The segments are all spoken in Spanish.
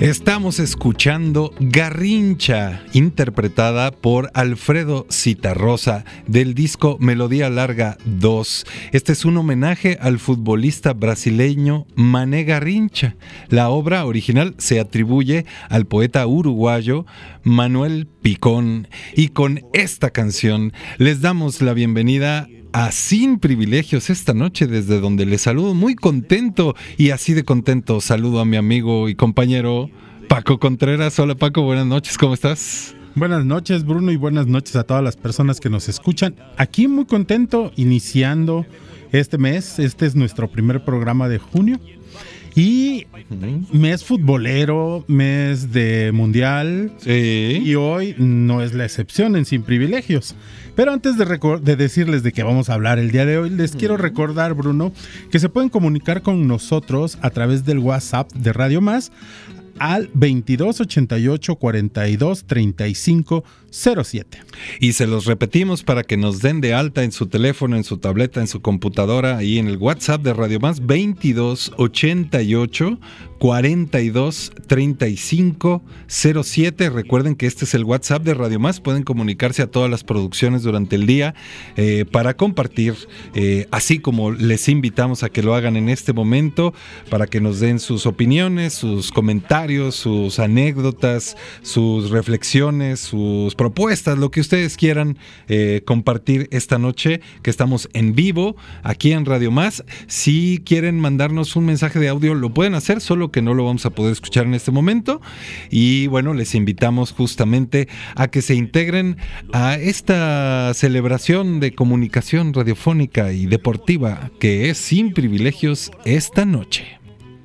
Estamos escuchando Garrincha, interpretada por Alfredo Zitarrosa, del disco Melodía Larga 2. Este es un homenaje al futbolista brasileño Mané Garrincha. La obra original se atribuye al poeta uruguayo Manuel Picón. Y con esta canción les damos la bienvenida a Sin Privilegios esta noche, desde donde les saludo muy contento, y así de contento saludo a mi amigo y compañero Paco Contreras. Hola Paco, buenas noches, ¿cómo estás? Buenas noches Bruno y buenas noches a todas las personas que nos escuchan. Aquí muy contento, iniciando este mes. Este es nuestro primer programa de junio y mes futbolero, mes de mundial. Sí. Y hoy no es la excepción en Sin Privilegios. Pero antes de decirles de qué vamos a hablar el día de hoy, les quiero recordar, Bruno, que se pueden comunicar con nosotros a través del WhatsApp de Radio Más al 22 88 42 35 07. Y se los repetimos para que nos den de alta en su teléfono, en su tableta, en su computadora, y en el WhatsApp de Radio Más, 22 88 42 35 07. Recuerden que este es el WhatsApp de Radio Más. Pueden comunicarse a todas las producciones durante el día para compartir, así como les invitamos a que lo hagan en este momento, para que nos den sus opiniones, sus comentarios, sus anécdotas, sus reflexiones, sus propuestas, lo que ustedes quieran compartir esta noche, que estamos en vivo aquí en Radio Más. Si quieren mandarnos un mensaje de audio, lo pueden hacer, solo que no lo vamos a poder escuchar en este momento. Y bueno, les invitamos justamente a que se integren a esta celebración de comunicación radiofónica y deportiva que es Sin Privilegios esta noche.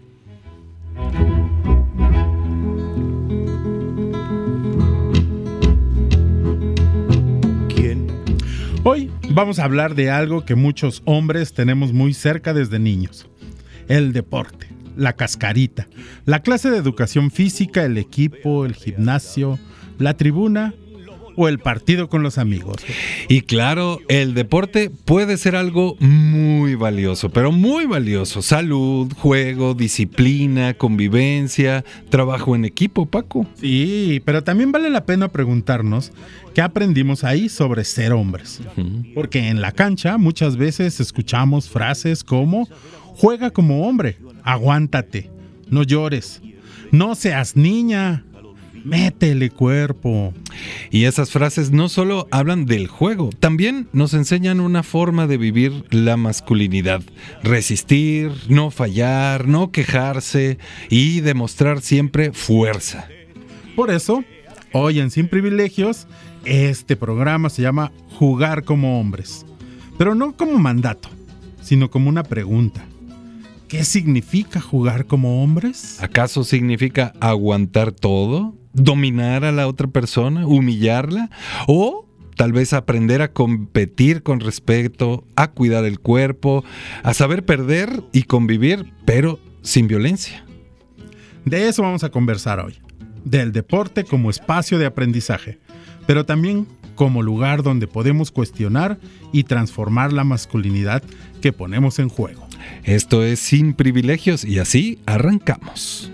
Hoy vamos a hablar de algo que muchos hombres tenemos muy cerca desde niños: el deporte, la cascarita, la clase de educación física, el equipo, el gimnasio, la tribuna o el partido con los amigos. Y claro, el deporte puede ser algo muy valioso, pero muy valioso. Salud, juego, disciplina, convivencia, trabajo en equipo, Paco. Sí, pero también vale la pena preguntarnos qué aprendimos ahí sobre ser hombres. Porque en la cancha muchas veces escuchamos frases como: juega como hombre, aguántate, no llores, no seas niña, métele cuerpo. Y esas frases no solo hablan del juego, también nos enseñan una forma de vivir la masculinidad: resistir, no fallar, no quejarse y demostrar siempre fuerza. Por eso, hoy en Sin Privilegios, este programa se llama Jugar como Hombres. Pero no como mandato, sino como una pregunta. ¿Qué significa jugar como hombres? ¿Acaso significa aguantar todo? ¿Dominar a la otra persona? ¿Humillarla? ¿O tal vez aprender a competir con respeto, a cuidar el cuerpo, a saber perder y convivir, pero sin violencia? De eso vamos a conversar hoy. Del deporte como espacio de aprendizaje, pero también como lugar donde podemos cuestionar y transformar la masculinidad que ponemos en juego. Esto es Sin Privilegios y así arrancamos.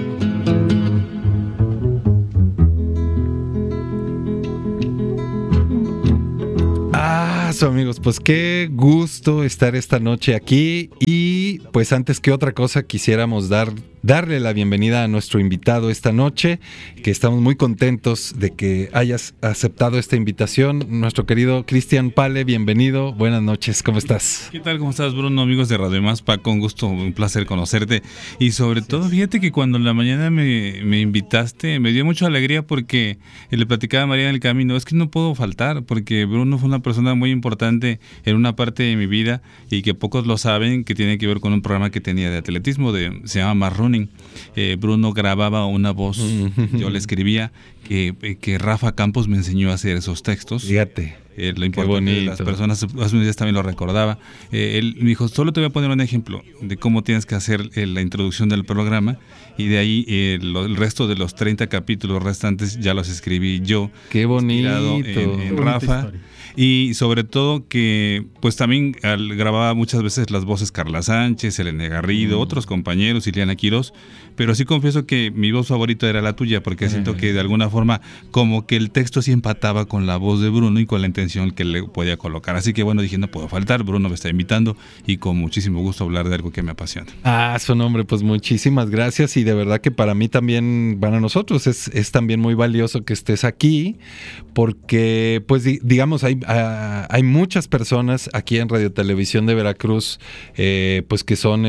Amigos, pues qué gusto estar esta noche aquí. Y pues antes que otra cosa quisiéramos darle la bienvenida a nuestro invitado esta noche, que estamos muy contentos de que hayas aceptado esta invitación. Nuestro querido Cristian Pale, bienvenido, buenas noches, ¿cómo estás? ¿Qué tal? ¿Cómo estás, Bruno? Amigos de Radio Más, Paco, un gusto, un placer conocerte. Y sobre todo, fíjate que cuando en la mañana me invitaste, me dio mucha alegría porque le platicaba a María en el camino, es que no puedo faltar, porque Bruno fue una persona muy importante en una parte de mi vida y que pocos lo saben, que tiene que ver con un programa que tenía de atletismo, se llama Más Running. Bruno grababa una voz, yo le escribía, que Rafa Campos me enseñó a hacer esos textos. Fíjate. Lo importante de las personas, hace unos días también lo recordaba. Él me dijo, solo te voy a poner un ejemplo de cómo tienes que hacer la introducción del programa, y de ahí el resto de los 30 capítulos restantes ya los escribí yo. Qué bonito. En Rafa. y sobre todo que pues también grababa muchas veces las voces Carla Sánchez, Elena Garrido, otros compañeros, Ileana Quirós, pero sí confieso que mi voz favorita era la tuya, porque siento que de alguna forma como que el texto sí empataba con la voz de Bruno y con la intención que le podía colocar. Así que bueno, dije, no puedo faltar, Bruno me está invitando y con muchísimo gusto hablar de algo que me apasiona. Su nombre, pues muchísimas gracias, y de verdad que para mí también, para nosotros es también muy valioso que estés aquí, porque pues digamos hay muchas personas aquí en Radio Televisión de Veracruz pues que son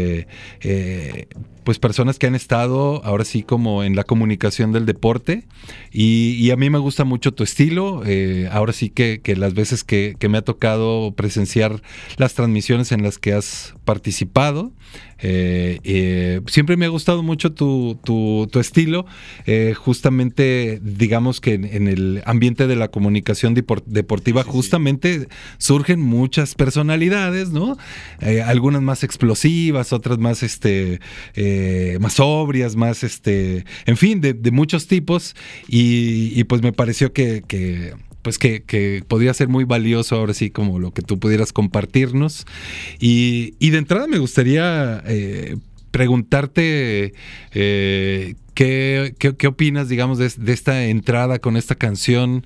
pues personas que han estado ahora sí como en la comunicación del deporte, y a mí me gusta mucho tu estilo. Ahora sí que las veces que me ha tocado presenciar las transmisiones en las que has participado, siempre me ha gustado mucho tu estilo, justamente digamos que en el ambiente de la comunicación deportiva justamente surgen muchas personalidades, ¿no? Algunas más explosivas, otras más más sobrias, más en fin, de muchos tipos, y pues me pareció que podría ser muy valioso ahora sí como lo que tú pudieras compartirnos, y de entrada me gustaría preguntarte ¿qué opinas, digamos, de esta entrada con esta canción,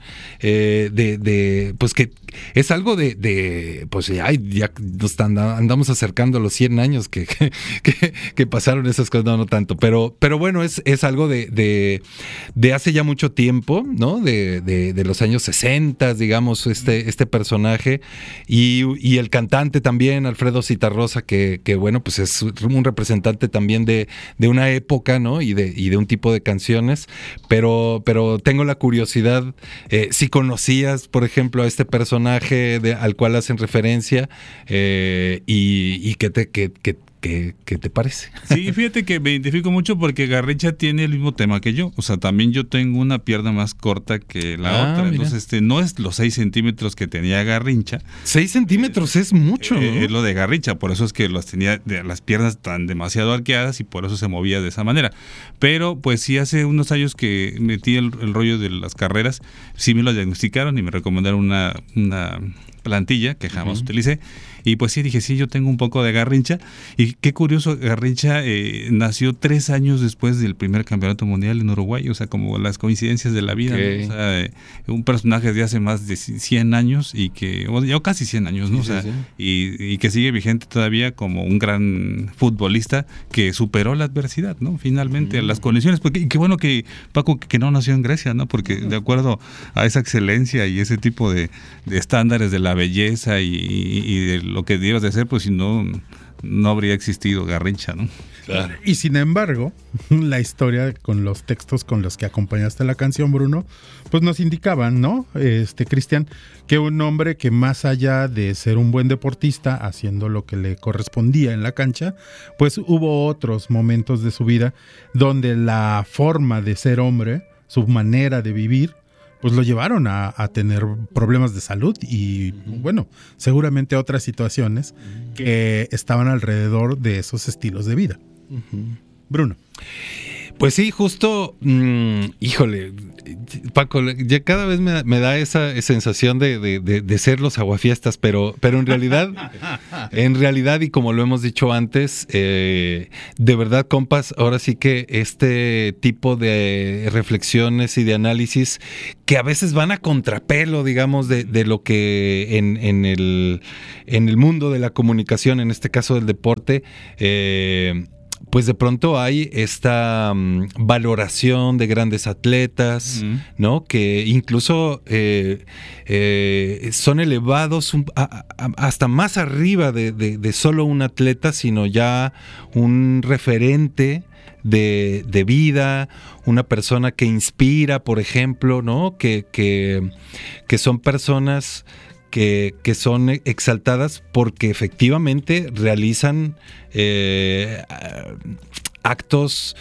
pues que es algo pues ya nos andamos acercando a los 100 años que pasaron esas cosas, no tanto, pero bueno, es algo de hace ya mucho tiempo, ¿no? De los años 60, digamos, este personaje, y el cantante también, Alfredo Zitarrosa, que bueno, pues es un representante también de una época, ¿no? Y de un tipo de canciones, pero tengo la curiosidad, si conocías, por ejemplo, a este personaje al cual hacen referencia, y qué te parece. Sí, fíjate que me identifico mucho porque Garrincha tiene el mismo tema que yo. O sea, también yo tengo una pierna más corta que la otra. Mira. Entonces, no es los 6 centímetros que tenía Garrincha. 6 centímetros es mucho, ¿no? Es lo de Garrincha, por eso es que tenía las piernas tan demasiado arqueadas y por eso se movía de esa manera. Pero, pues sí, hace unos años que metí el rollo de las carreras, sí me lo diagnosticaron y me recomendaron una plantilla que jamás utilicé. Y pues sí, dije, sí, yo tengo un poco de Garrincha. Y qué curioso, Garrincha nació 3 años después del primer campeonato mundial en Uruguay. O sea, como las coincidencias de la vida, ¿no? O sea, un personaje de hace más de 100 años y ya casi 100 años, ¿no? Sí, o sea, sí. Y que sigue vigente todavía como un gran futbolista que superó la adversidad, ¿no? Finalmente, las condiciones. Y qué bueno que Paco, que no nació en Grecia, ¿no? Porque de acuerdo a esa excelencia y ese tipo de estándares de la belleza y de lo que debes de hacer, pues si no habría existido Garrincha, ¿no? Claro. Y sin embargo, la historia con los textos con los que acompañaste la canción, Bruno, pues nos indicaban, ¿no? Cristian, que un hombre que más allá de ser un buen deportista, haciendo lo que le correspondía en la cancha, pues hubo otros momentos de su vida donde la forma de ser hombre, su manera de vivir, pues lo llevaron a tener problemas de salud y, bueno, seguramente otras situaciones que estaban alrededor de esos estilos de vida. Bruno. Pues sí, justo, híjole, Paco, ya cada vez me da esa sensación de ser los aguafiestas, pero en realidad, y como lo hemos dicho antes, de verdad, compas, ahora sí que este tipo de reflexiones y de análisis que a veces van a contrapelo, digamos, de lo que en el mundo de la comunicación, en este caso del deporte, pues de pronto hay esta valoración de grandes atletas, ¿no? Que incluso son elevados hasta más arriba de solo un atleta, sino ya un referente de vida, una persona que inspira, por ejemplo, ¿no? Que son personas que son exaltadas porque efectivamente realizan actos,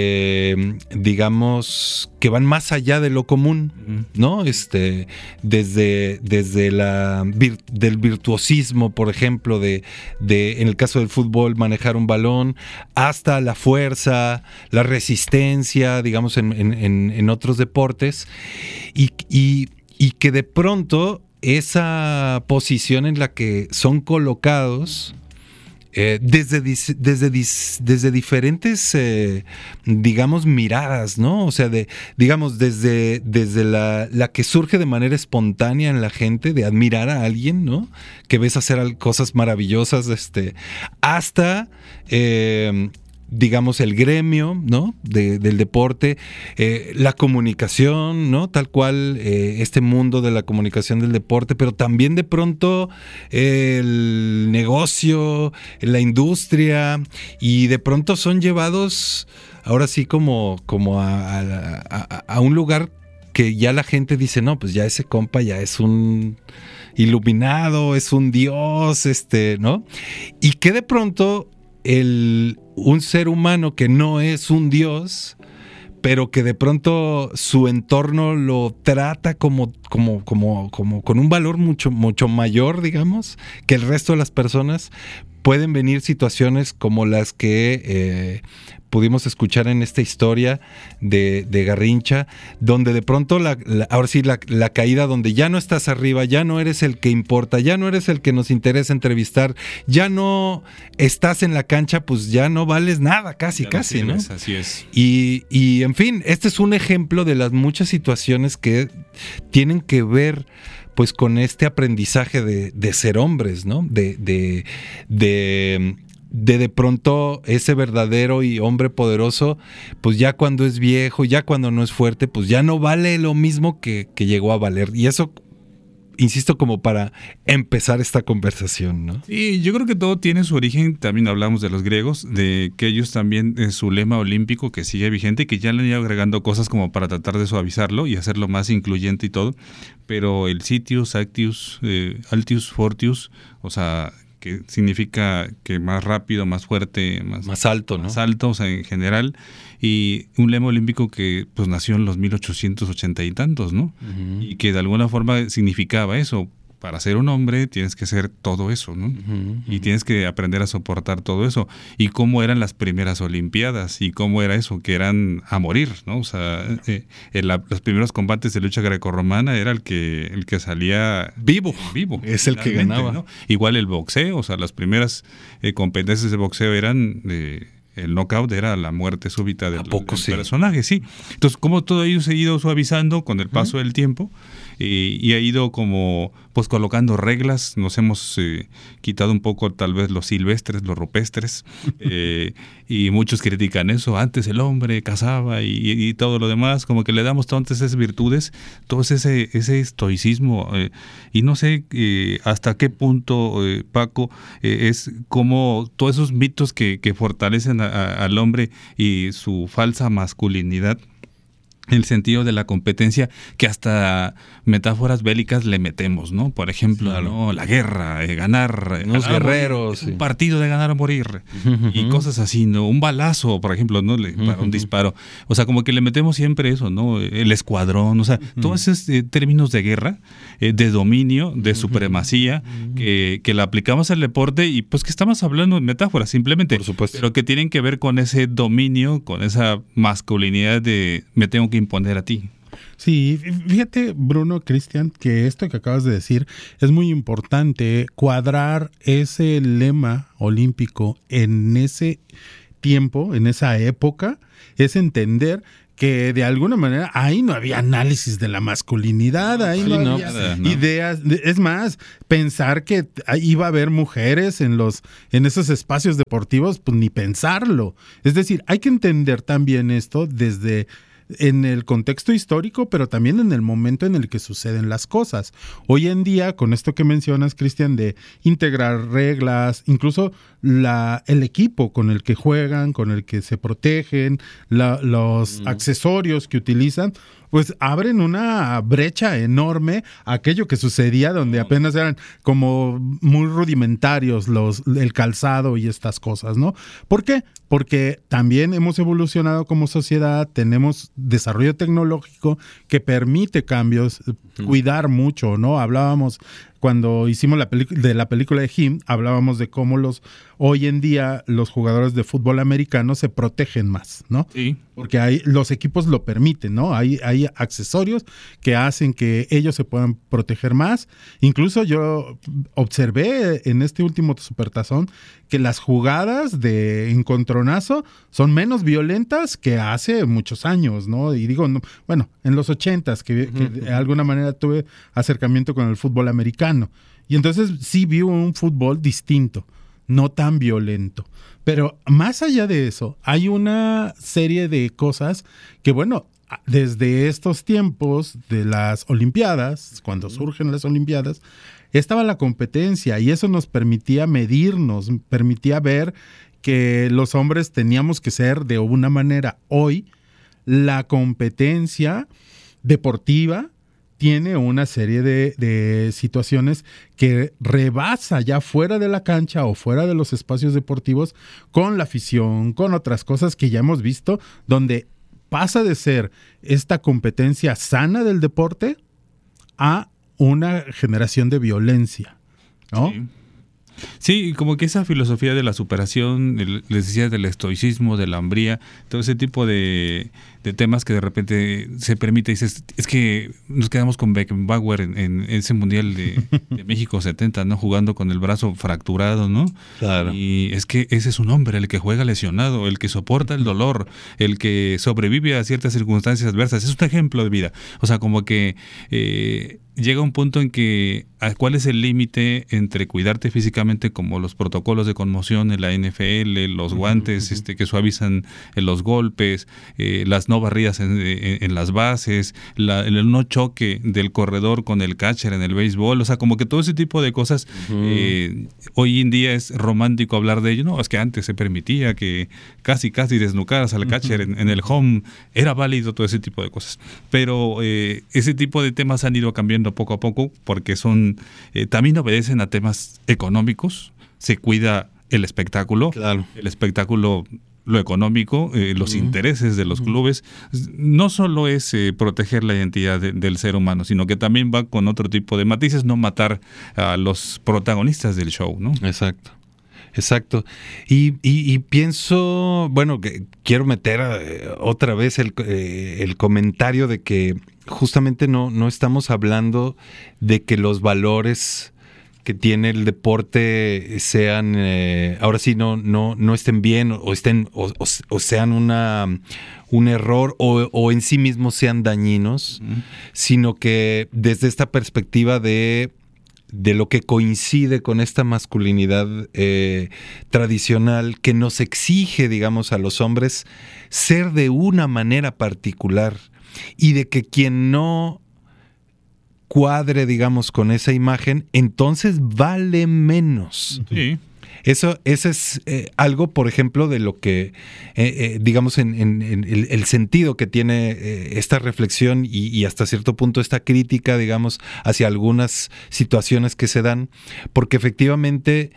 digamos, que van más allá de lo común, ¿no? Desde del virtuosismo, por ejemplo, de en el caso del fútbol, manejar un balón, hasta la fuerza, la resistencia, digamos, en otros deportes, y que de pronto esa posición en la que son colocados desde diferentes, digamos, miradas, ¿no? O sea, digamos, desde la que surge de manera espontánea en la gente, de admirar a alguien, ¿no? Que ves hacer cosas maravillosas, hasta... digamos, el gremio, ¿no? Del deporte, la comunicación, ¿no? Tal cual, este mundo de la comunicación del deporte, pero también de pronto el negocio, la industria, y de pronto son llevados ahora sí como a un lugar que ya la gente dice, no, pues ya ese compa ya es un iluminado, es un dios, ¿no? Y que de pronto un ser humano que no es un dios, pero que de pronto su entorno lo trata como con un valor mucho mayor, digamos, que el resto de las personas, pueden venir situaciones como las que pudimos escuchar en esta historia de Garrincha, donde de pronto ahora sí la caída, donde ya no estás arriba, ya no eres el que importa, ya no eres el que nos interesa entrevistar, ya no estás en la cancha, pues ya no vales nada, casi, ¿no? Así es. Y en fin, este es un ejemplo de las muchas situaciones que tienen que ver pues con este aprendizaje de ser hombres, ¿no? De pronto ese verdadero y hombre poderoso, pues ya cuando es viejo, ya cuando no es fuerte, pues ya no vale lo mismo que llegó a valer. Y eso, insisto, como para empezar esta conversación, ¿no? Sí, yo creo que todo tiene su origen, también hablamos de los griegos, de que ellos también, su lema olímpico que sigue vigente, que ya le han ido agregando cosas como para tratar de suavizarlo y hacerlo más incluyente y todo, pero el Citius, Actius, Altius, Fortius, o sea, que significa que más rápido, más fuerte, más alto, ¿no? Más alto, o sea, en general, y un lema olímpico que pues nació en los 1880 y tantos, ¿no? Uh-huh. Y que de alguna forma significaba eso. Para ser un hombre tienes que ser todo eso, ¿no? Uh-huh. Y tienes que aprender a soportar todo eso. Y cómo eran las primeras olimpiadas y cómo era eso, que eran a morir, ¿no? O sea, los primeros combates de lucha grecorromana era el que salía vivo. Es el que ganaba, ¿no? Igual el boxeo, o sea, las primeras competencias de boxeo eran el knockout era la muerte súbita del personaje, sí. Entonces, como todo ello se ha ido suavizando con el paso del tiempo y ha ido como pues colocando reglas, nos hemos quitado un poco tal vez los silvestres, los rupestres, y muchos critican eso, antes el hombre cazaba y todo lo demás, como que le damos todas esas virtudes, todo ese estoicismo, y no sé hasta qué punto, Paco, es como todos esos mitos que fortalecen al hombre y su falsa masculinidad, en el sentido de la competencia, que hasta metáforas bélicas le metemos, ¿no? Por ejemplo, sí, ¿no? La guerra, ganar, unos guerreros, un partido de ganar o morir, y cosas así, ¿no? Un balazo, por ejemplo, ¿no? Para un disparo. O sea, como que le metemos siempre eso, ¿no? El escuadrón, o sea, todos esos términos de guerra, de dominio, de supremacía, que la aplicamos al deporte y pues que estamos hablando de metáforas simplemente, por supuesto, pero que tienen que ver con ese dominio, con esa masculinidad de me tengo que imponer a ti. Sí, fíjate, Bruno, Cristian, que esto que acabas de decir es muy importante, cuadrar ese lema olímpico en ese tiempo, en esa época, es entender que de alguna manera ahí no había análisis de la masculinidad, ahí no había ideas, es más, pensar que iba a haber mujeres en esos espacios deportivos, pues ni pensarlo. Es decir, hay que entender también esto en el contexto histórico, pero también en el momento en el que suceden las cosas. Hoy en día, con esto que mencionas, Cristian, de integrar reglas, incluso el equipo con el que juegan, con el que se protegen, los accesorios que utilizan, pues abren una brecha enorme a aquello que sucedía donde apenas eran como muy rudimentarios el calzado y estas cosas, ¿no? ¿Por qué? Porque también hemos evolucionado como sociedad, tenemos desarrollo tecnológico que permite cambios, cuidar mucho, ¿no? Hablábamos cuando hicimos la película de Him, hablábamos de cómo hoy en día los jugadores de fútbol americano se protegen más, ¿no? Sí. Porque los equipos lo permiten, ¿no? Hay accesorios que hacen que ellos se puedan proteger más. Incluso yo observé en este último Supertazón que las jugadas de encontronazo son menos violentas que hace muchos años, ¿no? Y digo, no, bueno, en los 80s, que de alguna manera tuve acercamiento con el fútbol americano. Y entonces sí vi un fútbol distinto, no tan violento. Pero más allá de eso, hay una serie de cosas que, bueno, desde estos tiempos de las Olimpiadas, cuando surgen las Olimpiadas, estaba la competencia y eso nos permitía medirnos, permitía ver que los hombres teníamos que ser de una manera. Hoy, la competencia deportiva tiene una serie de situaciones que rebasa ya fuera de la cancha o fuera de los espacios deportivos con la afición, con otras cosas que ya hemos visto, donde pasa de ser esta competencia sana del deporte a una generación de violencia, ¿no? Sí. Sí, como que esa filosofía de la superación, les decía, del estoicismo, de la hombría, todo ese tipo de temas que de repente se permite. Dices, es que nos quedamos con Beckenbauer en ese Mundial de México 70, ¿no? Jugando con el brazo fracturado, ¿no? Claro. Y es que ese es un hombre, el que juega lesionado, el que soporta el dolor, el que sobrevive a ciertas circunstancias adversas. Es un ejemplo de vida. O sea, como que llega un punto en que ¿cuál es el límite entre cuidarte físicamente, como los protocolos de conmoción en la NFL, los guantes que suavizan los golpes, las no barridas en las bases, el no choque del corredor con el catcher en el béisbol? O sea, como que todo ese tipo de cosas, hoy en día es romántico hablar de ello. No, es que antes se permitía que casi desnucaras al catcher en el home, era válido todo ese tipo de cosas. Pero ese tipo de temas han ido cambiando poco a poco porque también obedecen a temas económicos. Se cuida el espectáculo, claro. El espectáculo, lo económico, los intereses de los clubes. No solo es proteger la identidad del ser humano, sino que también va con otro tipo de matices, no matar a los protagonistas del show, ¿no? Exacto. Y pienso, bueno, que quiero meter otra vez el comentario de que justamente no estamos hablando de que los valores que tiene el deporte sean, ahora sí, no estén bien o sean un error o en sí mismos sean dañinos, sino que desde esta perspectiva de lo que coincide con esta masculinidad tradicional que nos exige, digamos, a los hombres ser de una manera particular, y de que quien no cuadre, digamos, con esa imagen, entonces vale menos. Sí. Eso es algo, por ejemplo, de lo que, digamos, en el sentido que tiene esta reflexión y hasta cierto punto esta crítica, digamos, hacia algunas situaciones que se dan, porque efectivamente,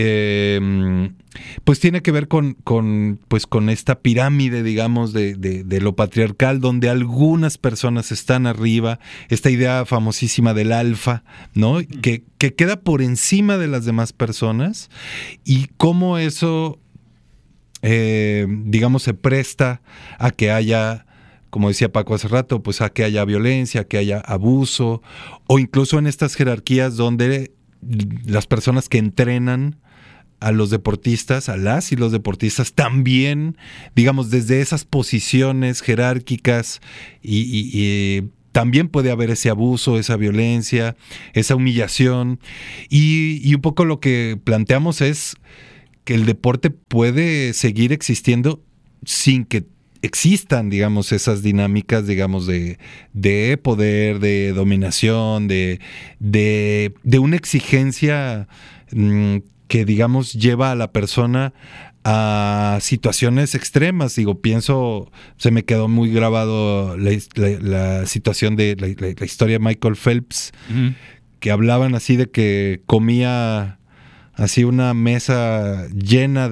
pues tiene que ver con esta pirámide, digamos, de lo patriarcal, donde algunas personas están arriba, esta idea famosísima del alfa, ¿no? Que queda por encima de las demás personas, y cómo eso, digamos, se presta a que haya, como decía Paco hace rato, pues a que haya violencia, que haya abuso, o incluso en estas jerarquías donde las personas que entrenan a los deportistas, a las y los deportistas, también, digamos, desde esas posiciones jerárquicas y también puede haber ese abuso, esa violencia, esa humillación. Y un poco lo que planteamos es que el deporte puede seguir existiendo sin que existan, digamos, esas dinámicas, digamos, de poder, de dominación, de una exigencia que, digamos, lleva a la persona a situaciones extremas. Digo, se me quedó muy grabado la situación de la historia de Michael Phelps, que hablaban así de que comía así una mesa llena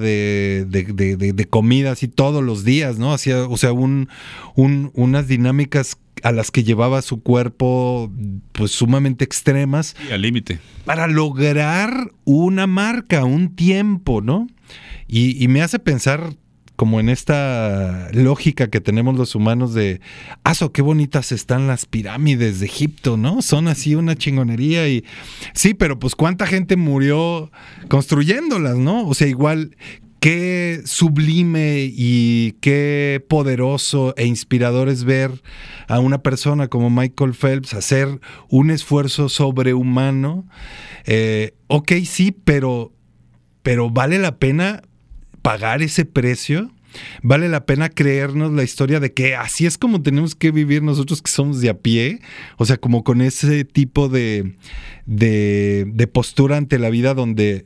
de comida así todos los días, ¿no? Hacía, o sea, unas dinámicas a las que llevaba su cuerpo pues sumamente extremas. Y al límite. Para lograr una marca, un tiempo, ¿no? Y me hace pensar como en esta lógica que tenemos los humanos de, qué bonitas están las pirámides de Egipto, ¿no? Son así una chingonería y sí, pero pues cuánta gente murió construyéndolas, ¿no? O sea, igual, qué sublime y qué poderoso e inspirador es ver a una persona como Michael Phelps hacer un esfuerzo sobrehumano. Ok, sí, pero vale la pena pagar ese precio. Vale la pena creernos la historia de que así es como tenemos que vivir nosotros que somos de a pie, o sea, como con ese tipo de postura ante la vida donde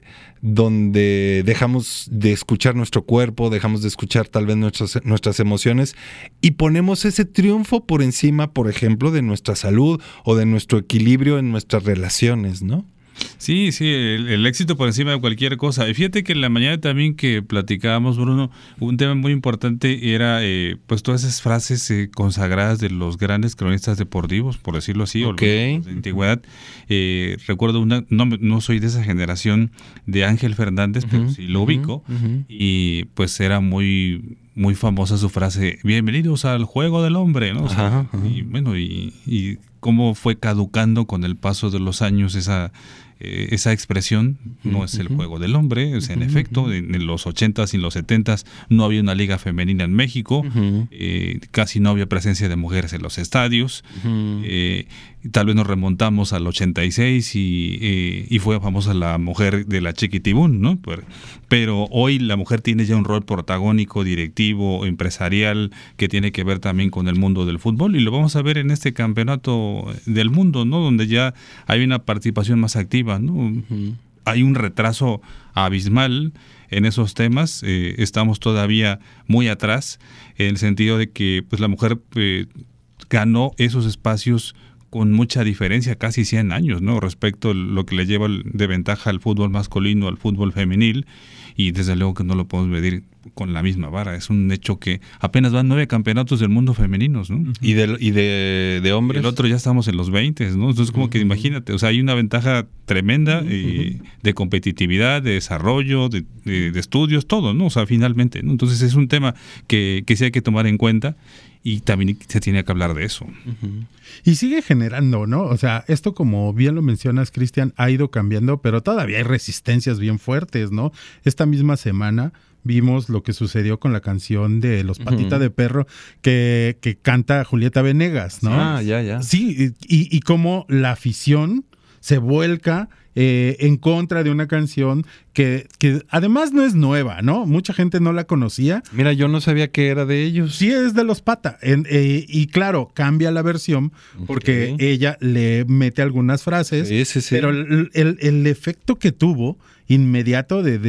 dejamos de escuchar nuestro cuerpo, dejamos de escuchar tal vez nuestras emociones y ponemos ese triunfo por encima, por ejemplo, de nuestra salud o de nuestro equilibrio en nuestras relaciones, ¿no? Sí, el éxito por encima de cualquier cosa. Y fíjate que en la mañana también que platicábamos, Bruno, un tema muy importante era pues todas esas frases consagradas de los grandes cronistas deportivos, por decirlo así, okay, o los de antigüedad. Recuerdo una, no soy de esa generación de Ángel Fernández, pero sí lo ubico, y pues era muy famosa su frase, bienvenidos al juego del hombre, ¿no? O sea, y bueno, y cómo fue caducando con el paso de los años esa expresión, no es el juego del hombre, es en efecto, en los 80s y los 70s no había una liga femenina en México, casi no había presencia de mujeres en los estadios, tal vez nos remontamos al 86 y fue famosa la mujer de la Chiquitibún, ¿no? Pero hoy la mujer tiene ya un rol protagónico, directivo, empresarial, que tiene que ver también con el mundo del fútbol, y lo vamos a ver en este campeonato del mundo, ¿no? Donde ya hay una participación más activa, ¿no? Hay un retraso abismal en esos temas, estamos todavía muy atrás, en el sentido de que pues la mujer ganó esos espacios con mucha diferencia, casi 100 años, ¿no? Respecto a lo que le lleva de ventaja al fútbol masculino, al fútbol femenil, y desde luego que no lo podemos medir con la misma vara. Es un hecho que apenas van 9 campeonatos del mundo femeninos, ¿no? ¿Y de hombres? El otro ya estamos en los 20, ¿no? Entonces como que imagínate, o sea, hay una ventaja tremenda de competitividad, de desarrollo, de estudios, todo, ¿no? O sea, finalmente, ¿no? Entonces es un tema que sí hay que tomar en cuenta y también se tiene que hablar de eso. Y sigue generando, ¿no? O sea, esto, como bien lo mencionas, Cristian, ha ido cambiando, pero todavía hay resistencias bien fuertes, ¿no? Esta misma semana vimos lo que sucedió con la canción de Los Patita de Perro que canta Julieta Venegas, ¿no? Ya. Sí, y cómo la afición se vuelca en contra de una canción que además no es nueva, ¿no? Mucha gente no la conocía. Mira, yo no sabía que era de ellos. Sí, es de Los Pata. Y claro, cambia la versión porque ella le mete algunas frases, sí. Pero el efecto que tuvo inmediato de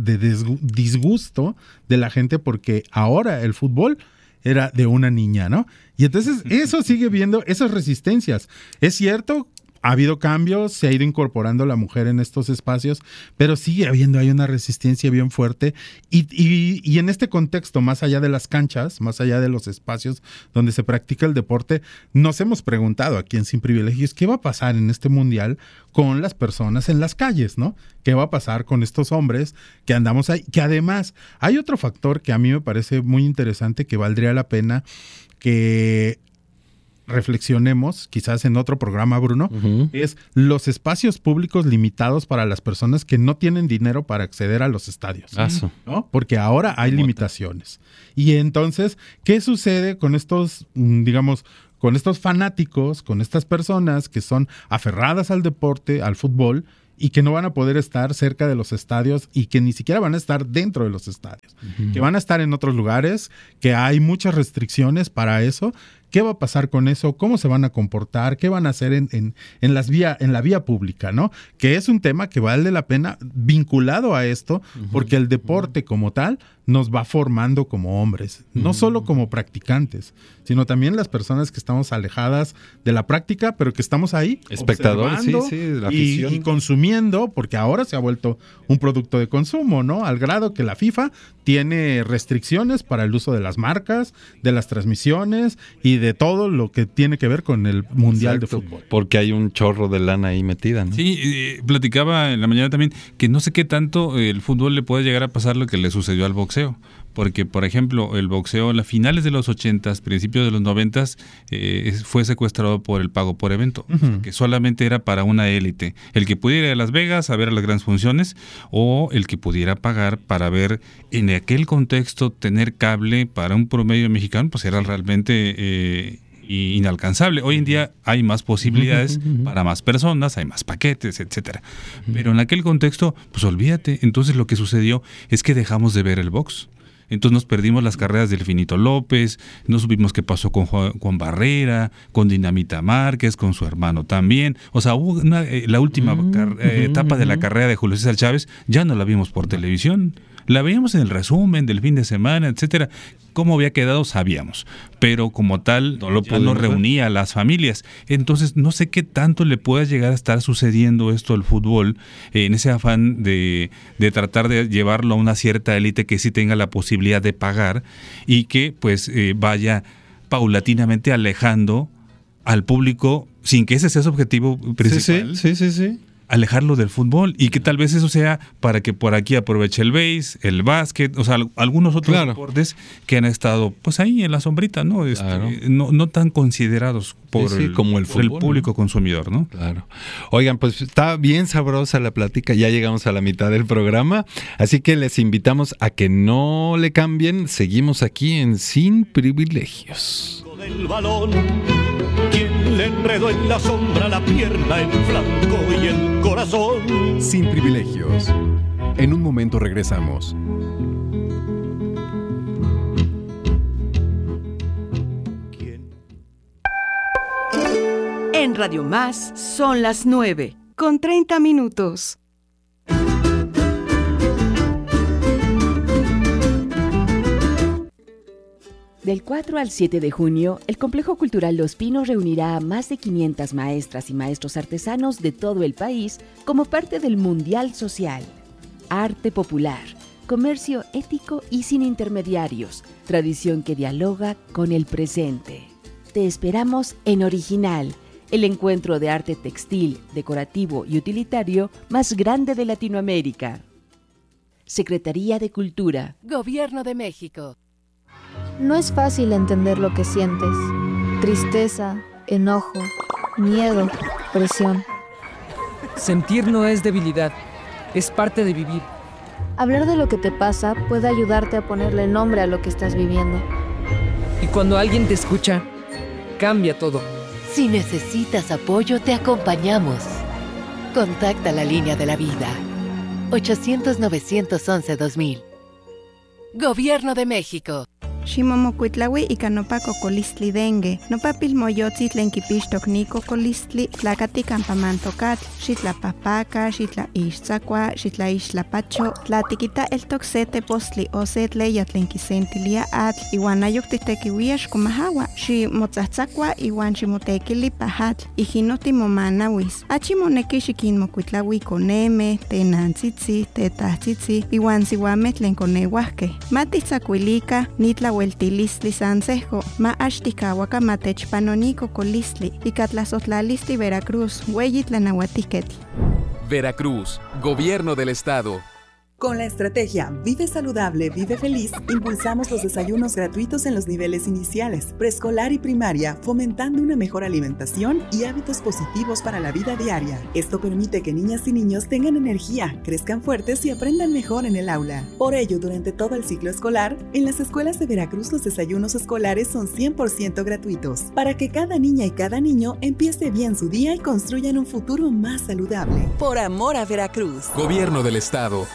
disgusto de la gente, porque ahora el fútbol era de una niña, ¿no? Y entonces eso sigue viendo esas resistencias. Es cierto, ha habido cambios, se ha ido incorporando la mujer en estos espacios, pero sigue habiendo, hay una resistencia bien fuerte y en este contexto, más allá de las canchas, más allá de los espacios donde se practica el deporte, nos hemos preguntado aquí en Sin Privilegios, ¿qué va a pasar en este mundial con las personas en las calles, ¿no? ¿Qué va a pasar con estos hombres que andamos ahí? Que además hay otro factor que a mí me parece muy interesante, que valdría la pena que reflexionemos, quizás en otro programa, Bruno, es los espacios públicos limitados para las personas que no tienen dinero para acceder a los estadios, ¿no? Porque ahora hay limitaciones. Y entonces, ¿qué sucede con estos, digamos, con estos fanáticos, con estas personas que son aferradas al deporte, al fútbol, y que no van a poder estar cerca de los estadios y que ni siquiera van a estar dentro de los estadios, que van a estar en otros lugares, que hay muchas restricciones para eso? ¿Qué va a pasar con eso? ¿Cómo se van a comportar? ¿Qué van a hacer en la vía pública, ¿no? Que es un tema que vale la pena vinculado a esto, porque el deporte como tal nos va formando como hombres, no solo como practicantes, sino también las personas que estamos alejadas de la práctica, pero que estamos ahí espectadores, sí, la afición. Y consumiendo, porque ahora se ha vuelto un producto de consumo, ¿no? Al grado que la FIFA tiene restricciones para el uso de las marcas, de las transmisiones y de todo lo que tiene que ver con el Mundial de Fútbol. Porque hay un chorro de lana ahí metida, ¿no? Sí, platicaba en la mañana también que no sé qué tanto el fútbol le puede llegar a pasar lo que le sucedió al boxeo. Porque, por ejemplo, el boxeo a finales de los 80s, principios de los 90s, fue secuestrado por el pago por evento, que solamente era para una élite. El que pudiera ir a Las Vegas a ver las grandes funciones, o el que pudiera pagar para ver, en aquel contexto, tener cable para un promedio mexicano, pues era realmente inalcanzable. Hoy en día hay más posibilidades para más personas, hay más paquetes, etcétera. Pero en aquel contexto, pues olvídate. Entonces lo que sucedió es que dejamos de ver el box. Entonces nos perdimos las carreras del Finito López, no supimos qué pasó con Juan Barrera, con Dinamita Márquez, con su hermano también. O sea, hubo la última etapa de la carrera de Julio César Chávez, ya no la vimos por televisión. La veíamos en el resumen del fin de semana, etcétera. Cómo había quedado sabíamos, pero como tal no reunía a las familias. Entonces no sé qué tanto le pueda llegar a estar sucediendo esto al fútbol, en ese afán de tratar de llevarlo a una cierta élite que sí tenga la posibilidad de pagar y que pues vaya paulatinamente alejando al público sin que ese sea su objetivo principal. Sí. Alejarlo del fútbol, y que tal vez eso sea para que por aquí aproveche el béis, el básquet, o sea, algunos otros deportes que han estado pues ahí en la sombrita, ¿no? No tan considerados por como el fútbol, el público, ¿no? Consumidor, ¿no? Claro. Oigan, pues está bien sabrosa la plática, ya llegamos a la mitad del programa, así que les invitamos a que no le cambien, seguimos aquí en Sin Privilegios. Del balón, quien le enredó en la sombra la pierna, el flanco y el corazón. Sin Privilegios. En un momento regresamos. En Radio Más son las 9:30. Del 4 al 7 de junio, el Complejo Cultural Los Pinos reunirá a más de 500 maestras y maestros artesanos de todo el país como parte del Mundial Social. Arte popular, comercio ético y sin intermediarios, tradición que dialoga con el presente. Te esperamos en Original, el encuentro de arte textil, decorativo y utilitario más grande de Latinoamérica. Secretaría de Cultura. Gobierno de México. No es fácil entender lo que sientes. Tristeza, enojo, miedo, presión. Sentir no es debilidad, es parte de vivir. Hablar de lo que te pasa puede ayudarte a ponerle nombre a lo que estás viviendo. Y cuando alguien te escucha, cambia todo. Si necesitas apoyo, te acompañamos. Contacta la línea de la vida. 800-911-2000. Gobierno de México. Ximomocuitlaui ika nopa kokolistli dengue, nopa pilmoyotzi tlen kipixtok ni kokolistli, tlakati kampamantokatl, xitlapahpaka, xitlaixtzakua, xitlaixtlapacho, tlatikita eltok se tepostli o se tleya tlen kisentilia atl, iwan ayok titekiuia xkomahawa, ximotzatzakua iwan ximotekili pahatl, ijino timomanawis. Achi moneki xikinmokuitlaui koneme, tenantzitzi, tetahtzitzi, iwan siuameh tlen koneuahkeh. Matitzakuilika, nitla Hueltilistli Sansejo, ma Ashtikawaka Matechpanonico Colistli, y Catlazotlalisti Veracruz, Hueyitlanauatiquetl. Veracruz, Gobierno del Estado. Con la estrategia Vive Saludable, Vive Feliz, impulsamos los desayunos gratuitos en los niveles iniciales, preescolar y primaria, fomentando una mejor alimentación y hábitos positivos para la vida diaria. Esto permite que niñas y niños tengan energía, crezcan fuertes y aprendan mejor en el aula. Por ello, durante todo el ciclo escolar, en las escuelas de Veracruz los desayunos escolares son 100% gratuitos, para que cada niña y cada niño empiece bien su día y construyan un futuro más saludable. Por amor a Veracruz. Gobierno del Estado.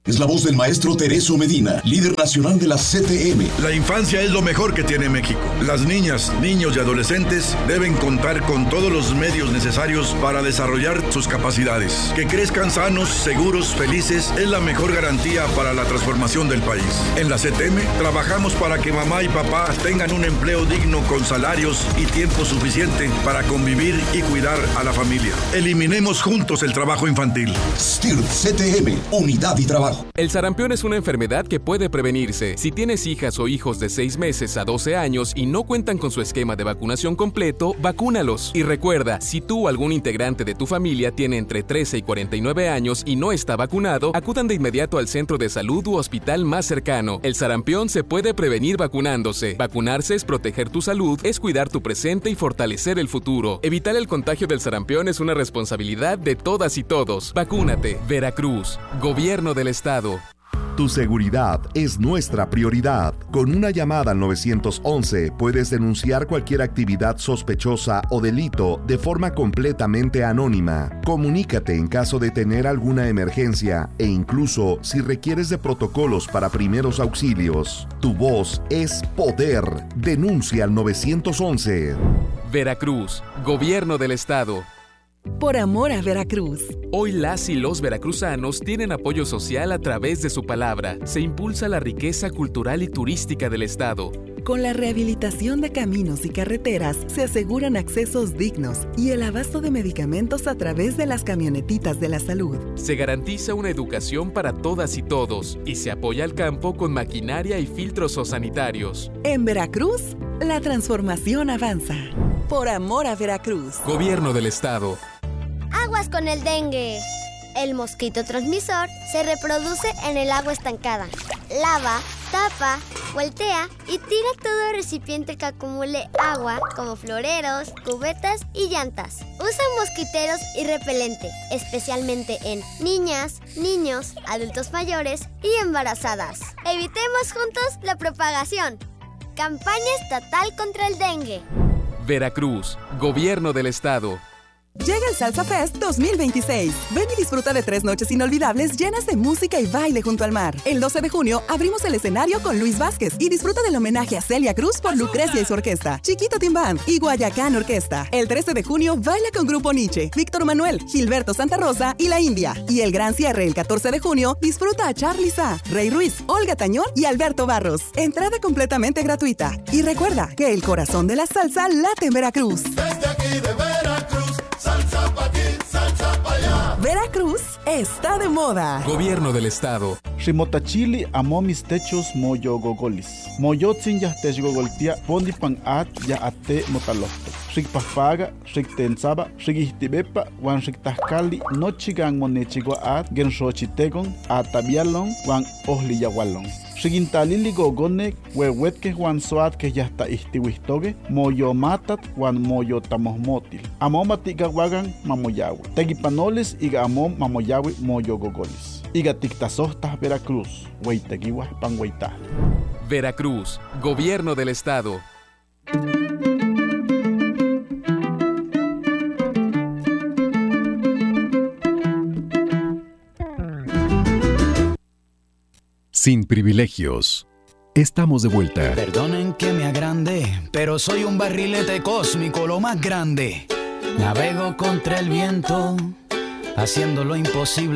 Es la voz del maestro Tereso Medina, líder nacional de la CTM. La infancia es lo mejor que tiene México. Las niñas, niños y adolescentes deben contar con todos los medios necesarios para desarrollar sus capacidades. Que crezcan sanos, seguros, felices es la mejor garantía para la transformación del país. En la CTM trabajamos para que mamá y papá tengan un empleo digno con salarios y tiempo suficiente para convivir y cuidar a la familia. Eliminemos juntos el trabajo infantil. STIRT CTM, Unidad y Trabajo. El sarampión es una enfermedad que puede prevenirse. Si tienes hijas o hijos de 6 meses a 12 años y no cuentan con su esquema de vacunación completo, vacúnalos. Y recuerda, si tú o algún integrante de tu familia tiene entre 13 y 49 años y no está vacunado, acudan de inmediato al centro de salud u hospital más cercano. El sarampión se puede prevenir vacunándose. Vacunarse es proteger tu salud, es cuidar tu presente y fortalecer el futuro. Evitar el contagio del sarampión es una responsabilidad de todas y todos. Vacúnate. Veracruz, Gobierno del Estado. Tu seguridad es nuestra prioridad. Con una llamada al 911 puedes denunciar cualquier actividad sospechosa o delito de forma completamente anónima. Comunícate en caso de tener alguna emergencia e incluso si requieres de protocolos para primeros auxilios. Tu voz es poder. Denuncia al 911. Veracruz, Gobierno del Estado. Por amor a Veracruz. Hoy las y los veracruzanos tienen apoyo social a través de su palabra. Se impulsa la riqueza cultural y turística del estado. Con la rehabilitación de caminos y carreteras se aseguran accesos dignos y el abasto de medicamentos a través de las camionetitas de la salud. Se garantiza una educación para todas y todos y se apoya al campo con maquinaria y filtros sanitarios. En Veracruz, la transformación avanza. Por amor a Veracruz. Gobierno del Estado. Aguas con el dengue. El mosquito transmisor se reproduce en el agua estancada. Lava, tapa, voltea y tira todo recipiente que acumule agua, como floreros, cubetas y llantas. Usa mosquiteros y repelente, especialmente en niñas, niños, adultos mayores y embarazadas. Evitemos juntos la propagación. Campaña estatal contra el dengue. Veracruz, Gobierno del Estado. Llega el Salsa Fest 2026. Ven y disfruta de 3 noches inolvidables llenas de música y baile junto al mar. El 12 de junio abrimos el escenario con Luis Vázquez y disfruta del homenaje a Celia Cruz por Lucrecia y su orquesta, Chiquito Team Band y Guayacán Orquesta. El 13 de junio baila con Grupo Nietzsche, Víctor Manuel, Gilberto Santa Rosa y La India. Y el gran cierre el 14 de junio disfruta a Charly Sa, Rey Ruiz, Olga Tañón y Alberto Barros. Entrada completamente gratuita. Y recuerda que el corazón de la salsa late en Veracruz. Desde aquí de Veracruz, salsa pa' aquí, salsa pa' allá. Veracruz está de moda. Gobierno del Estado. Rimotachili amo mis techos moyo gogolis. Moyotzin ya tech gogoltia pondi pan at ya ate motalosto. Rikpapaga, riktensaba, rikistibepa, wan riktahkali, nochigan monechigo at, genshochitegon, atabialon, wan ohliyawalon. Rikintalili gogonek, wewetke wan soat que ya está istiwistoge, moyo matat, wan moyo tamosmotil. Amo matiga wagan mamoyawe. Tegipanoles iga amom mamoyawe moyo gogolis. Iga tiktasostas Veracruz, weitegiwa panweita. Veracruz, Gobierno del Estado. Sin privilegios. Estamos de vuelta. Perdonen que me agrande, pero soy un barrilete cósmico, lo más grande. Navego contra el viento, haciendo lo imposible.